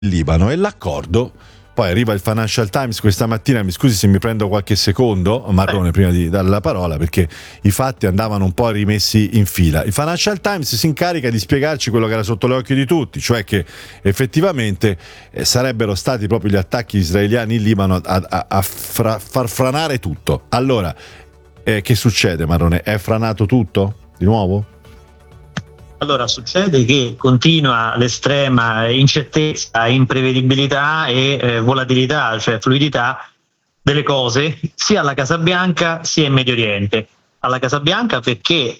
Libano e l'accordo. Poi arriva il Financial Times questa mattina, mi scusi se mi prendo qualche secondo, Marrone, prima di dare la parola, perché i fatti andavano un po' rimessi in fila. Il Financial Times si incarica di spiegarci quello che era sotto gli occhi di tutti, cioè che effettivamente sarebbero stati proprio gli attacchi israeliani in Libano a far franare tutto. Allora, che succede, Marrone? È franato tutto di nuovo? Allora, succede che continua l'estrema incertezza, imprevedibilità e volatilità, cioè fluidità delle cose, sia alla Casa Bianca sia in Medio Oriente. Alla Casa Bianca perché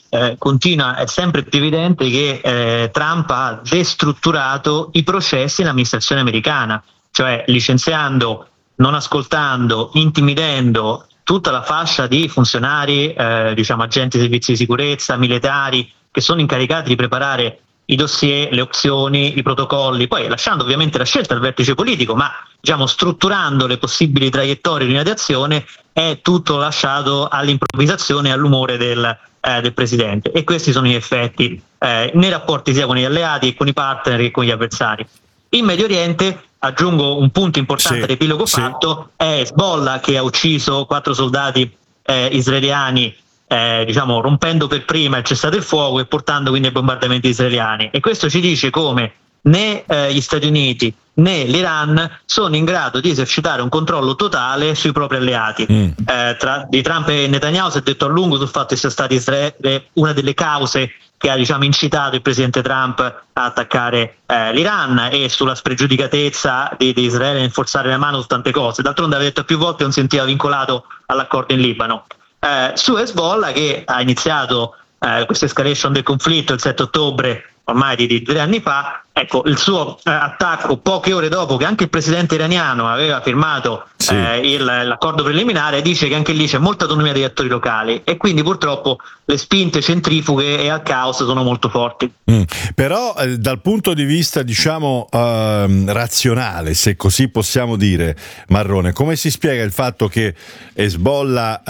è sempre più evidente che Trump ha destrutturato i processi nell'amministrazione americana, cioè licenziando, non ascoltando, intimidendo tutta la fascia di funzionari, agenti di servizi di sicurezza, militari, che sono incaricati di preparare i dossier, le opzioni, i protocolli, poi lasciando ovviamente la scelta al vertice politico, ma strutturando le possibili traiettorie di linea di azione, è tutto lasciato all'improvvisazione e all'umore del presidente. E questi sono gli effetti nei rapporti sia con gli alleati e con i partner che con gli avversari. In Medio Oriente, aggiungo un punto importante all'epilogo fatto, è Hezbollah che ha ucciso 4 soldati israeliani, rompendo per prima il cessate il fuoco e portando quindi ai bombardamenti israeliani. E questo ci dice come né gli Stati Uniti né l'Iran sono in grado di esercitare un controllo totale sui propri alleati. Di Trump e Netanyahu si è detto a lungo sul fatto che sia stata Israele una delle cause che ha incitato il presidente Trump a attaccare l'Iran, e sulla spregiudicatezza di Israele nel forzare la mano su tante cose. D'altronde aveva detto più volte che non si sentiva vincolato all'accordo in Libano. Su Hezbollah, che ha iniziato questa escalation del conflitto il 7 ottobre ormai di 2 anni fa, ecco, il suo attacco poche ore dopo che anche il presidente iraniano aveva firmato l'accordo preliminare, dice che anche lì c'è molta autonomia degli attori locali e quindi purtroppo le spinte centrifughe e al caos sono molto forti. Però dal punto di vista razionale, se così possiamo dire, Marrone, come si spiega il fatto che Hezbollah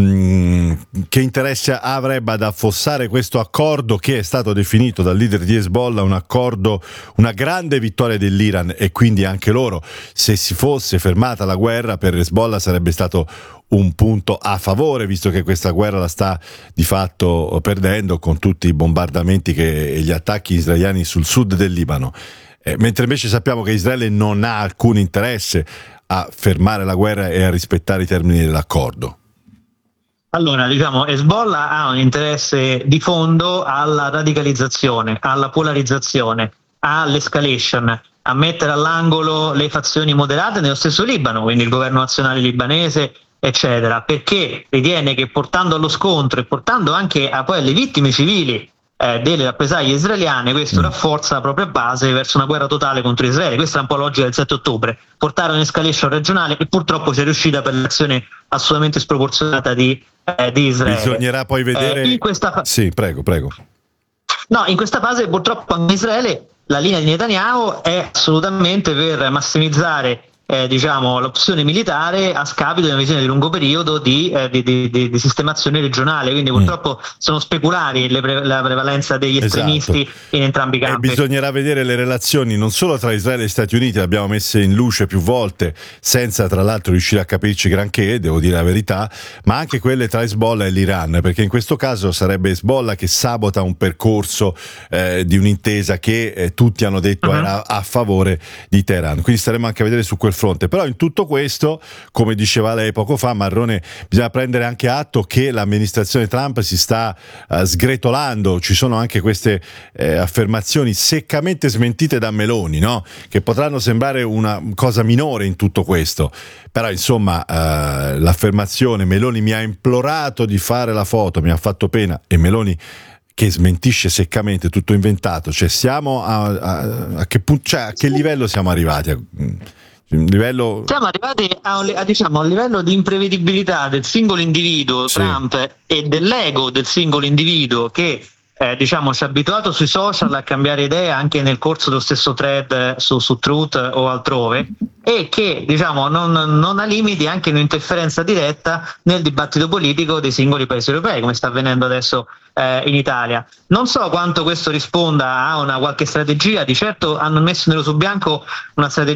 che interesse avrebbe ad affossare questo accordo che è stato definito dal leader di Hezbollah un accordo, una grande vittoria dell'Iran, e quindi anche loro, se si fosse fermata la guerra, per Hezbollah sarebbe stato un punto a favore, visto che questa guerra la sta di fatto perdendo con tutti i bombardamenti e gli attacchi israeliani sul sud del Libano, mentre invece sappiamo che Israele non ha alcun interesse a fermare la guerra e a rispettare i termini dell'accordo. Allora, Hezbollah ha un interesse di fondo alla radicalizzazione, alla polarizzazione, all'escalation, a mettere all'angolo le fazioni moderate nello stesso Libano, quindi il governo nazionale libanese, eccetera, perché ritiene che portando allo scontro e portando anche poi alle vittime civili delle rappresaglie israeliane, questo rafforza la propria base verso una guerra totale contro Israele. Questa è un po' la logica del 7 ottobre, portare un'escalation regionale, e purtroppo si è riuscita per l'azione assolutamente sproporzionata di Israele. Bisognerà poi vedere... Sì, prego. No, in questa fase purtroppo anche Israele, la linea di Netanyahu è assolutamente per massimizzare l'opzione militare a scapito di una visione di lungo periodo di sistemazione regionale, quindi purtroppo sono speculari la prevalenza degli estremisti in entrambi i campi. E bisognerà vedere le relazioni non solo tra Israele e Stati Uniti, le abbiamo messe in luce più volte senza tra l'altro riuscire a capirci granché, devo dire la verità, ma anche quelle tra Hezbollah e l'Iran, perché in questo caso sarebbe Hezbollah che sabota un percorso di un'intesa che tutti hanno detto era a favore di Teheran, quindi staremo anche a vedere su quel fronte. Però in tutto questo, come diceva lei poco fa, Marrone, bisogna prendere anche atto che l'amministrazione Trump si sta sgretolando. Ci sono anche queste affermazioni seccamente smentite da Meloni, no? Che potranno sembrare una cosa minore in tutto questo, però insomma l'affermazione "Meloni mi ha implorato di fare la foto, mi ha fatto pena", e Meloni che smentisce seccamente, tutto inventato, cioè siamo a che punto, cioè a che livello siamo arrivati? Siamo arrivati a un livello di imprevedibilità del singolo individuo, Trump, e dell'ego del singolo individuo, che diciamo, ci ha abituato sui social a cambiare idea anche nel corso dello stesso thread su Truth o altrove, e che, diciamo, non ha limiti anche in un'interferenza diretta nel dibattito politico dei singoli paesi europei, come sta avvenendo adesso in Italia. Non so quanto questo risponda a una qualche strategia, di certo hanno messo nero su bianco una strategia